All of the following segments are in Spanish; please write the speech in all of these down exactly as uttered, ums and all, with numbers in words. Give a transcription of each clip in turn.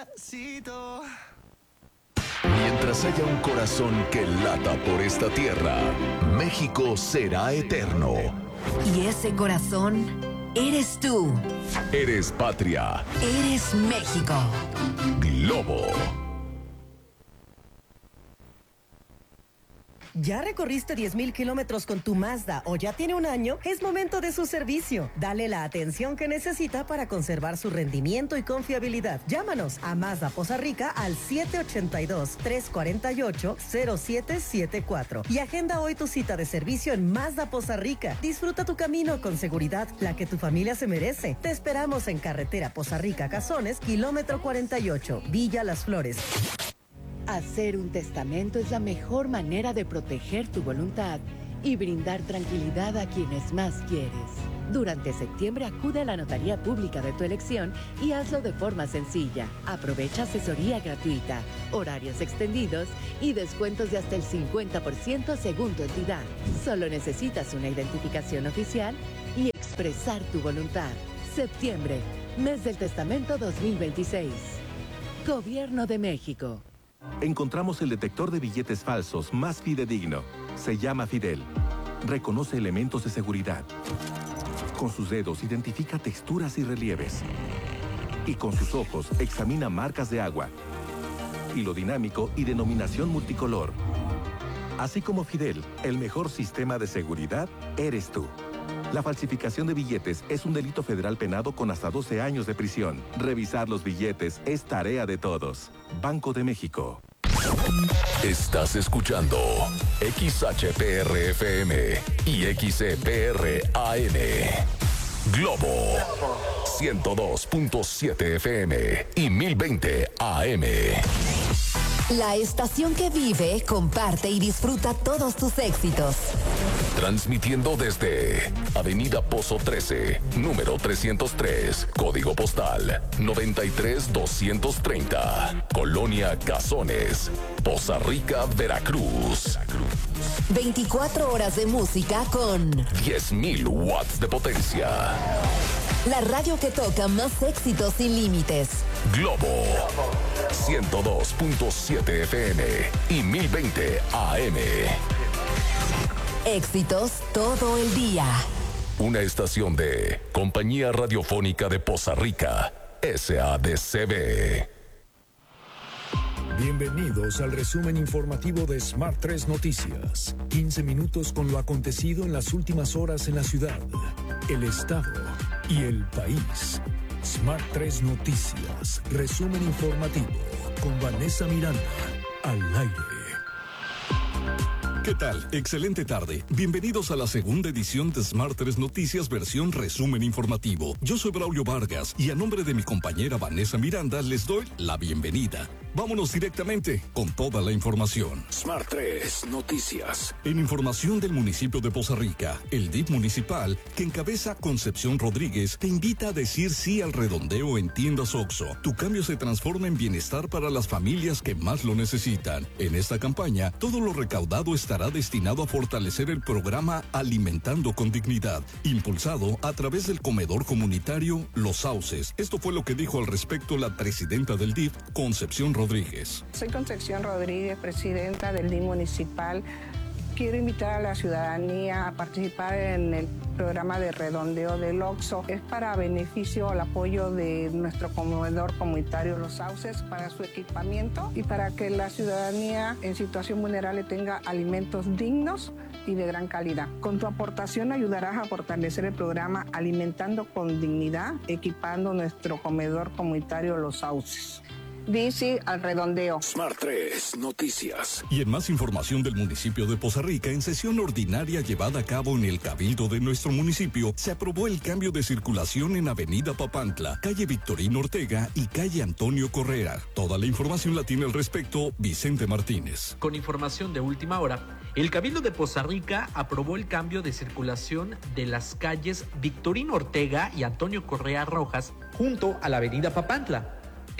Mientras haya un corazón que lata por esta tierra, México será eterno. Y ese corazón eres tú. Eres patria. Eres México. Globo. ¿Ya recorriste diez mil kilómetros con tu Mazda o ya tiene un año? Es momento de su servicio. Dale la atención que necesita para conservar su rendimiento y confiabilidad. Llámanos a Mazda Poza Rica al siete ocho dos, tres cuatro ocho, cero siete siete cuatro y agenda hoy tu cita de servicio en Mazda Poza Rica. Disfruta tu camino con seguridad, la que tu familia se merece. Te esperamos en carretera Poza Rica Cazones, kilómetro cuarenta y ocho, Villa Las Flores. Hacer un testamento es la mejor manera de proteger tu voluntad y brindar tranquilidad a quienes más quieres. Durante septiembre acude a la notaría pública de tu elección y hazlo de forma sencilla. Aprovecha asesoría gratuita, horarios extendidos y descuentos de hasta el cincuenta por ciento según tu entidad. Solo necesitas una identificación oficial y expresar tu voluntad. Septiembre, mes del testamento dos mil veintiséis. Gobierno de México. Encontramos el detector de billetes falsos más fidedigno. Se llama Fidel. Reconoce elementos de seguridad. Con sus dedos identifica texturas y relieves. Y con sus ojos examina marcas de agua, hilo dinámico y denominación multicolor. Así como Fidel, el mejor sistema de seguridad eres tú. La falsificación de billetes es un delito federal penado con hasta doce años de prisión. Revisar los billetes es tarea de todos. Banco de México. Estás escuchando X H P R F M y X E P R A N. Globo ciento dos punto siete F M y mil veinte A M. La estación que vive, comparte y disfruta todos tus éxitos. Transmitiendo desde Avenida Pozo trece, número trescientos tres, código postal noventa y tres doscientos treinta, Colonia Cazones, Poza Rica, Veracruz. veinticuatro horas de música con diez mil watts de potencia. La radio que toca más éxitos sin límites. Globo ciento dos punto siete F M y mil veinte A M. Éxitos todo el día. Una estación de Compañía Radiofónica de Poza Rica, S A D C B. Bienvenidos al resumen informativo de Smart tres Noticias. quince minutos con lo acontecido en las últimas horas en la ciudad, el estado y el país. Smart tres Noticias, resumen informativo con Vanessa Miranda, al aire. ¿Qué tal? Excelente tarde. Bienvenidos a la segunda edición de Smart tres Noticias versión resumen informativo. Yo soy Braulio Vargas y a nombre de mi compañera Vanessa Miranda les doy la bienvenida. Vámonos directamente con toda la información. Smart tres Noticias. En información del municipio de Poza Rica, el D I F municipal, que encabeza Concepción Rodríguez, te invita a decir sí al redondeo en tiendas Oxxo. Tu cambio se transforma en bienestar para las familias que más lo necesitan. En esta campaña, todo lo recaudado estará destinado a fortalecer el programa Alimentando con Dignidad, impulsado a través del comedor comunitario Los Sauces. Esto fue lo que dijo al respecto la presidenta del D I F, Concepción Rodríguez. Rodríguez. Soy Concepción Rodríguez, presidenta del D I F municipal. Quiero invitar a la ciudadanía a participar en el programa de redondeo del Oxxo. Es para beneficio o el apoyo de nuestro comedor comunitario Los Sauces para su equipamiento y para que la ciudadanía en situación vulnerable tenga alimentos dignos y de gran calidad. Con tu aportación ayudarás a fortalecer el programa Alimentando con Dignidad, equipando nuestro comedor comunitario Los Sauces. Dice al redondeo. Smart tres Noticias. Y en más información del municipio de Poza Rica, en sesión ordinaria llevada a cabo en el Cabildo de nuestro municipio, se aprobó el cambio de circulación en Avenida Papantla, calle Victorino Ortega y calle Antonio Correa. Toda la información la tiene al respecto Vicente Martínez. Con información de última hora, el Cabildo de Poza Rica aprobó el cambio de circulación de las calles Victorino Ortega y Antonio Correa Rojas junto a la Avenida Papantla.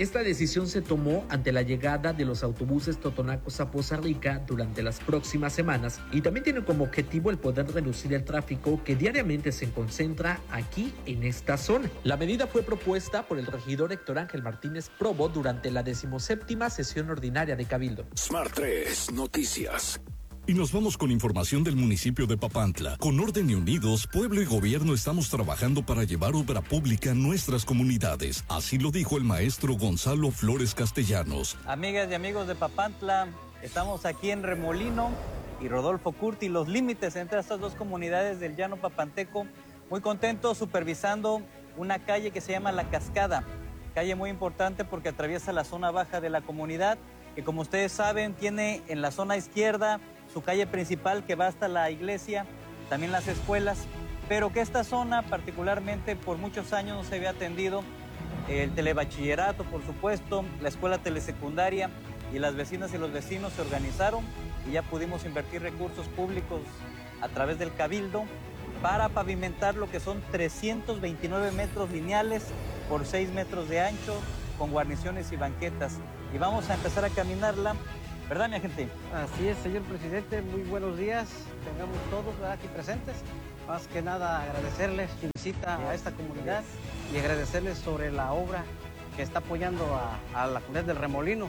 Esta decisión se tomó ante la llegada de los autobuses totonacos a Poza Rica durante las próximas semanas y también tiene como objetivo el poder reducir el tráfico que diariamente se concentra aquí en esta zona. La medida fue propuesta por el regidor Héctor Ángel Martínez Probo durante la decimoséptima sesión ordinaria de Cabildo. Smart tres Noticias. Y nos vamos con información del municipio de Papantla. Con orden y unidos, pueblo y gobierno estamos trabajando para llevar obra pública a nuestras comunidades. Así lo dijo el maestro Gonzalo Flores Castellanos. Amigas y amigos de Papantla, estamos aquí en Remolino y Rodolfo Curti, los límites entre estas dos comunidades del llano papanteco. Muy contentos supervisando una calle que se llama La Cascada. Calle muy importante porque atraviesa la zona baja de la comunidad, que como ustedes saben tiene en la zona izquierda su calle principal que va hasta la iglesia, también las escuelas, pero que esta zona particularmente por muchos años no se había atendido, el telebachillerato por supuesto, la escuela telesecundaria, y las vecinas y los vecinos se organizaron y ya pudimos invertir recursos públicos a través del Cabildo para pavimentar lo que son trescientos veintinueve metros lineales por seis metros de ancho, con guarniciones y banquetas, y vamos a empezar a caminarla. ¿Verdad, mi gente? Así es, señor presidente. Muy buenos días. Tengamos todos, ¿verdad?, aquí presentes. Más que nada agradecerles su visita a esta comunidad y agradecerles sobre la obra que está apoyando a, a la comunidad del Remolino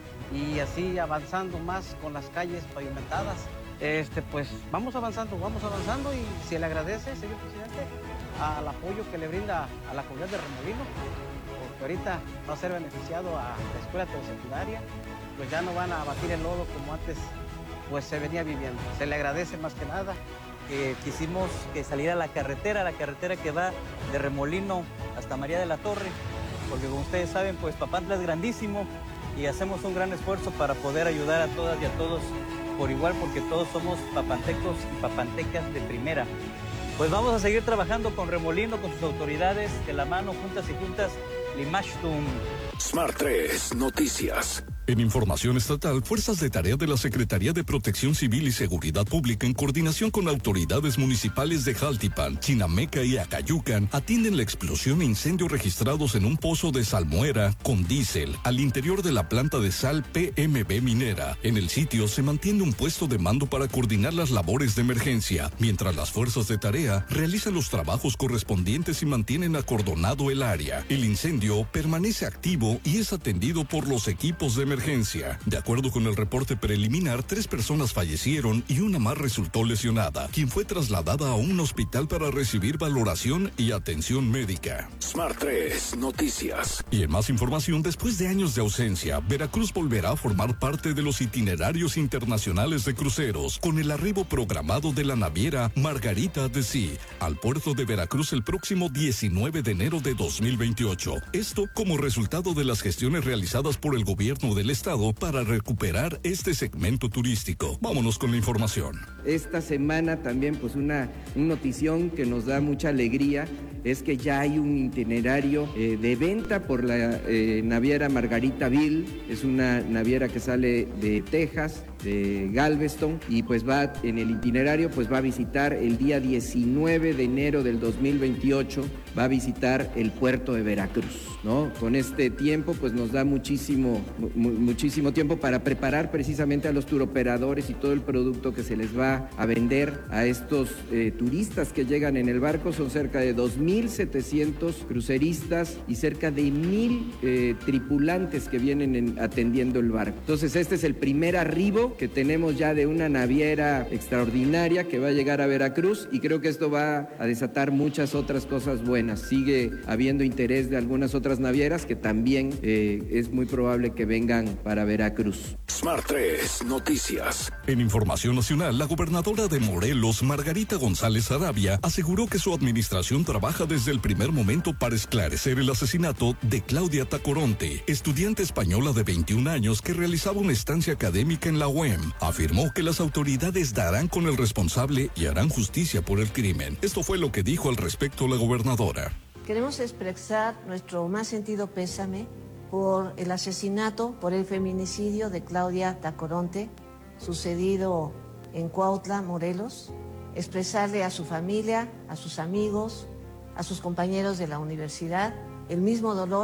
y así avanzando más con las calles pavimentadas. Este, pues vamos avanzando, vamos avanzando y se le agradece, señor presidente, al apoyo que le brinda a la comunidad del Remolino, porque ahorita va a ser beneficiado a la escuela telesecundaria. Pues ya no van a batir el lodo como antes pues se venía viviendo. Se le agradece más que nada. Eh, quisimos que saliera la carretera, la carretera que va de Remolino hasta María de la Torre, porque como ustedes saben, pues Papantla es grandísimo y hacemos un gran esfuerzo para poder ayudar a todas y a todos por igual, porque todos somos papantecos y papantecas de primera. Pues vamos a seguir trabajando con Remolino, con sus autoridades, de la mano, juntas y juntas, Limashtum. Smart tres Noticias. En información estatal, fuerzas de tarea de la Secretaría de Protección Civil y Seguridad Pública, en coordinación con autoridades municipales de Jaltipan, Chinameca y Acayucan, atienden la explosión e incendio registrados en un pozo de salmuera con diésel al interior de la planta de sal P M B Minera. En el sitio se mantiene un puesto de mando para coordinar las labores de emergencia, mientras las fuerzas de tarea realizan los trabajos correspondientes y mantienen acordonado el área. El incendio permanece activo y es atendido por los equipos de emergencia. Emergencia. De acuerdo con el reporte preliminar, tres personas fallecieron y una más resultó lesionada, quien fue trasladada a un hospital para recibir valoración y atención médica. Smart tres Noticias. Y en más información, después de años de ausencia, Veracruz volverá a formar parte de los itinerarios internacionales de cruceros, con el arribo programado de la naviera Margarita de Sí al puerto de Veracruz el próximo diecinueve de enero de dos mil veintiocho. Esto como resultado de las gestiones realizadas por el gobierno del estado para recuperar este segmento turístico. Vámonos con la información. Esta semana también pues una, una notición que nos da mucha alegría es que ya hay un itinerario eh, de venta por la eh, naviera Margaritaville. Es una naviera que sale de Texas, de Galveston, y pues va en el itinerario, pues va a visitar el día diecinueve de enero del dos mil veintiocho, va a visitar el puerto de Veracruz, ¿no? Con este tiempo pues nos da muchísimo, mu muchísimo tiempo para preparar precisamente a los turoperadores y todo el producto que se les va a vender a estos eh, turistas que llegan en el barco. Son cerca de dos mil setecientos cruceristas y cerca de mil eh, tripulantes que vienen en, atendiendo el barco. Entonces este es el primer arribo que tenemos ya de una naviera extraordinaria que va a llegar a Veracruz, y creo que esto va a desatar muchas otras cosas buenas. Sigue habiendo interés de algunas otras navieras que también eh, es muy probable que vengan para Veracruz. Smart tres Noticias. En información nacional, la gobernadora de Morelos, Margarita González Arabia, aseguró que su administración trabaja desde el primer momento para esclarecer el asesinato de Claudia Tacoronte, estudiante española de veintiún años que realizaba una estancia académica en la U E M. Afirmó que las autoridades darán con el responsable y harán justicia por el crimen. Esto fue lo que dijo al respecto la gobernadora. Queremos expresar nuestro más sentido pésame por el asesinato, por el feminicidio de Claudia Tacoronte, sucedido en Cuautla, Morelos. Expresarle a su familia, a sus amigos, a sus compañeros de la universidad, el mismo dolor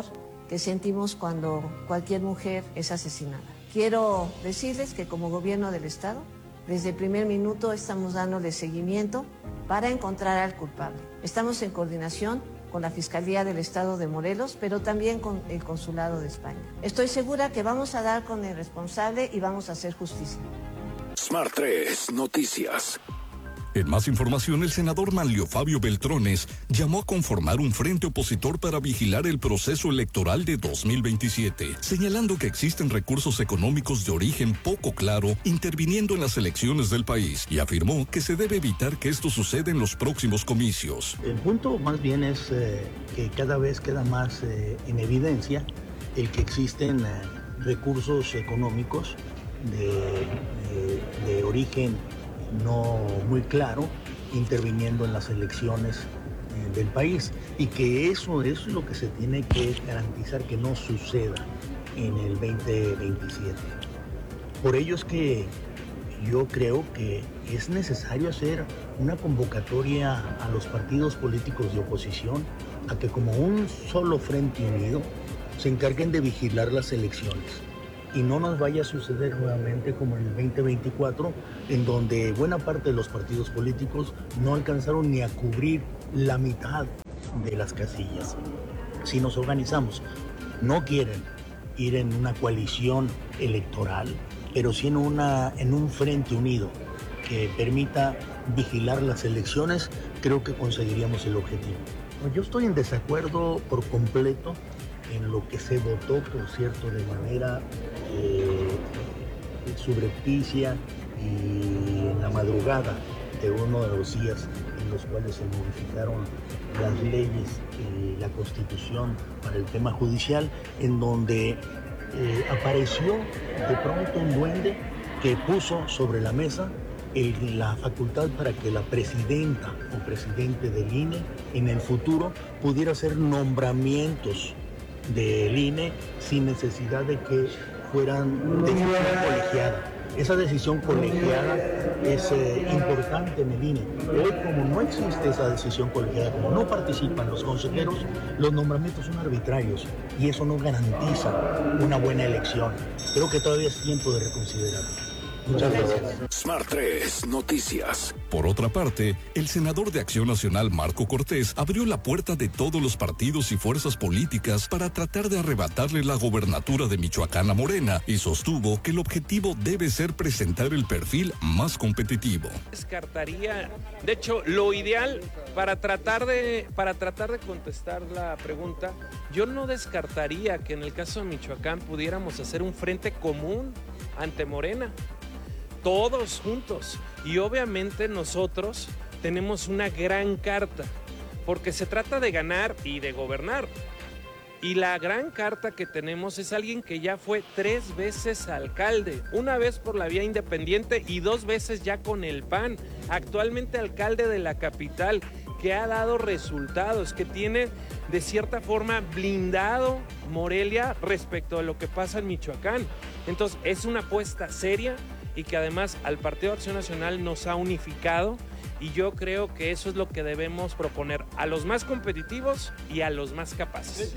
que sentimos cuando cualquier mujer es asesinada. Quiero decirles que como gobierno del Estado, desde el primer minuto estamos dándole seguimiento para encontrar al culpable. Estamos en coordinación con la Fiscalía del Estado de Morelos, pero también con el Consulado de España. Estoy segura que vamos a dar con el responsable y vamos a hacer justicia. Smart tres Noticias. En más información, el senador Manlio Fabio Beltrones llamó a conformar un frente opositor para vigilar el proceso electoral de dos mil veintisiete, señalando que existen recursos económicos de origen poco claro interviniendo en las elecciones del país, y afirmó que se debe evitar que esto suceda en los próximos comicios. El punto más bien es eh, que cada vez queda más eh, en evidencia el que existen eh, recursos económicos de, de, de origen no muy claro, interviniendo en las elecciones eh, del país, y que eso, eso es lo que se tiene que garantizar que no suceda en el veinte veintisiete. Por ello es que yo creo que es necesario hacer una convocatoria a los partidos políticos de oposición a que como un solo frente unido se encarguen de vigilar las elecciones. Y no nos vaya a suceder nuevamente como en el veinte veinticuatro, en donde buena parte de los partidos políticos no alcanzaron ni a cubrir la mitad de las casillas. Si nos organizamos, no quieren ir en una coalición electoral, pero sí en, una, en un frente unido que permita vigilar las elecciones, creo que conseguiríamos el objetivo. Yo estoy en desacuerdo por completo en lo que se votó, por cierto, de manera eh, subrepticia y en la madrugada de uno de los días en los cuales se modificaron las leyes y la Constitución para el tema judicial, en donde eh, apareció de pronto un duende que puso sobre la mesa el, la facultad para que la presidenta o presidente del I N E en el futuro pudiera hacer nombramientos del I N E sin necesidad de que fueran decisión colegiada. Esa decisión colegiada es eh, importante en el I N E. Hoy, como no existe esa decisión colegiada, como no participan los consejeros, los nombramientos son arbitrarios y eso no garantiza una buena elección. Creo que todavía es tiempo de reconsiderarlo. Muchas gracias. Smart tres Noticias. Por otra parte, el senador de Acción Nacional Marco Cortés abrió la puerta de todos los partidos y fuerzas políticas para tratar de arrebatarle la gobernatura de Michoacán a Morena, y sostuvo que el objetivo debe ser presentar el perfil más competitivo. Descartaría, de hecho, lo ideal para tratar de para tratar de contestar la pregunta, yo no descartaría que en el caso de Michoacán pudiéramos hacer un frente común ante Morena, todos juntos, y obviamente nosotros tenemos una gran carta, porque se trata de ganar y de gobernar, y la gran carta que tenemos es alguien que ya fue tres veces alcalde, una vez por la vía independiente y dos veces ya con el P A N, actualmente alcalde de la capital, que ha dado resultados, que tiene de cierta forma blindado Morelia respecto a lo que pasa en Michoacán. Entonces es una apuesta seria y que además al Partido Acción Nacional nos ha unificado, y yo creo que eso es lo que debemos proponer a los más competitivos y a los más capaces.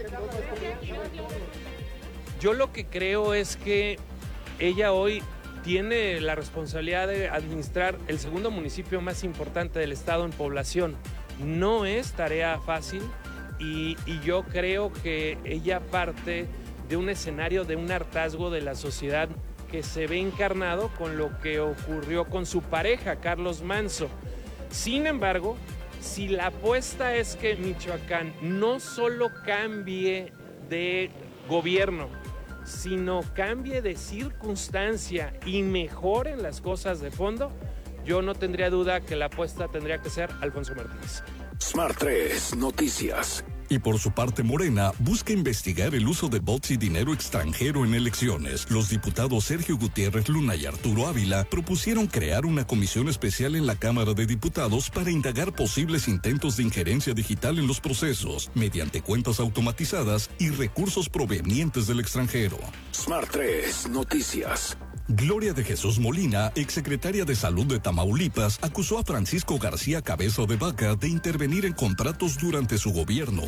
Yo lo que creo es que ella hoy tiene la responsabilidad de administrar el segundo municipio más importante del estado en población. No es tarea fácil y, y yo creo que ella parte de un escenario de un hartazgo de la sociedad que se ve encarnado con lo que ocurrió con su pareja, Carlos Manzo. Sin embargo, si la apuesta es que Michoacán no solo cambie de gobierno, sino cambie de circunstancia y mejoren las cosas de fondo, yo no tendría duda que la apuesta tendría que ser Alfonso Martínez. Smart tres Noticias. Y por su parte, Morena busca investigar el uso de bots y dinero extranjero en elecciones. Los diputados Sergio Gutiérrez Luna y Arturo Ávila propusieron crear una comisión especial en la Cámara de Diputados para indagar posibles intentos de injerencia digital en los procesos, mediante cuentas automatizadas y recursos provenientes del extranjero. Smart tres Noticias. Gloria de Jesús Molina, exsecretaria de Salud de Tamaulipas, acusó a Francisco García Cabeza de Vaca de intervenir en contratos durante su gobierno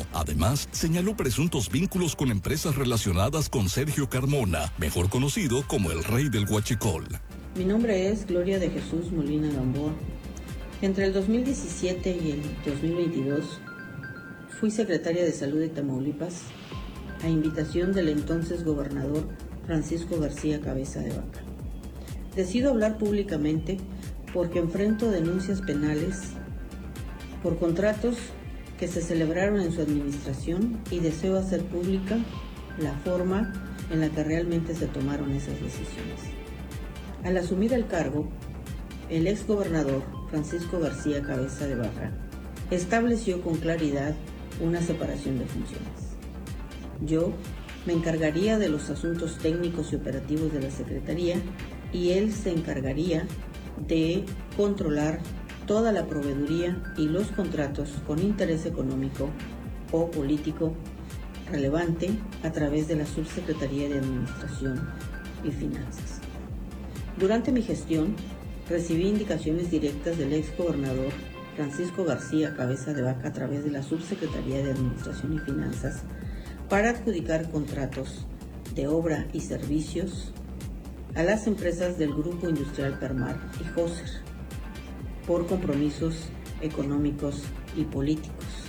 Además, señaló presuntos vínculos con empresas relacionadas con Sergio Carmona, mejor conocido como el Rey del Huachicol. Mi nombre es Gloria de Jesús Molina Gamboa. Entre el dos mil diecisiete y el dos mil veintidós fui secretaria de Salud de Tamaulipas a invitación del entonces gobernador Francisco García Cabeza de Vaca. Decido hablar públicamente porque enfrento denuncias penales por contratos que se celebraron en su administración y deseo hacer pública la forma en la que realmente se tomaron esas decisiones. Al asumir el cargo, el exgobernador Francisco García Cabeza de Vaca estableció con claridad una separación de funciones. Yo me encargaría de los asuntos técnicos y operativos de la Secretaría y él se encargaría de controlar toda la proveeduría y los contratos con interés económico o político relevante a través de la Subsecretaría de Administración y Finanzas. Durante mi gestión, recibí indicaciones directas del exgobernador Francisco García Cabeza de Vaca a través de la Subsecretaría de Administración y Finanzas para adjudicar contratos de obra y servicios a las empresas del Grupo Industrial Permar y Joser por compromisos económicos y políticos.